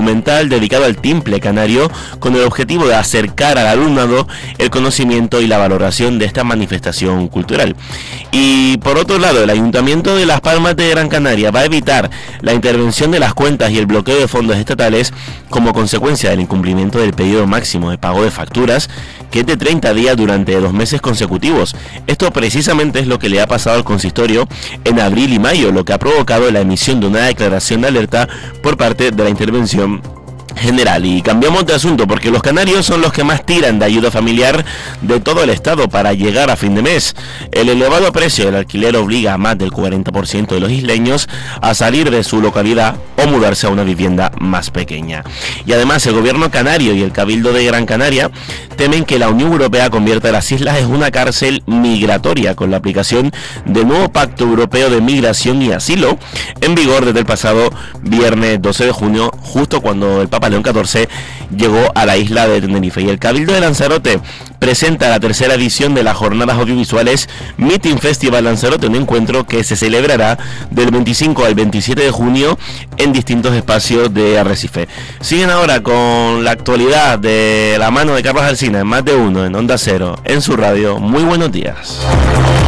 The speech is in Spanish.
documental dedicado al timple canario con el objetivo de acercar al alumnado el conocimiento y la valoración de esta manifestación cultural. Y por otro lado, el Ayuntamiento de Las Palmas de Gran Canaria va a evitar la intervención de las cuentas y el bloqueo de fondos estatales como consecuencia del incumplimiento del periodo máximo de pago de facturas, que es de 30 días durante 2 meses consecutivos. Esto precisamente es lo que le ha pasado al consistorio en abril y mayo, lo que ha provocado la emisión de una declaración de alerta por parte de la intervención general. Y cambiamos de asunto porque los canarios son los que más tiran de ayuda familiar de todo el estado para llegar a fin de mes. El elevado precio del alquiler obliga a más del 40% de los isleños a salir de su localidad o mudarse a una vivienda más pequeña. Y además el gobierno canario y el Cabildo de Gran Canaria temen que la Unión Europea convierta las islas en una cárcel migratoria con la aplicación del nuevo Pacto Europeo de Migración y Asilo en vigor desde el pasado viernes 12 de junio, justo cuando el Papa León XIV llegó a la isla de Tenerife. Y el Cabildo de Lanzarote presenta la tercera edición de las jornadas audiovisuales Meeting Festival Lanzarote, un encuentro que se celebrará del 25 al 27 de junio en distintos espacios de Arrecife. Siguen ahora con la actualidad de la mano de Carlos Alsina en Más de Uno, en Onda Cero, en su radio. Muy buenos días.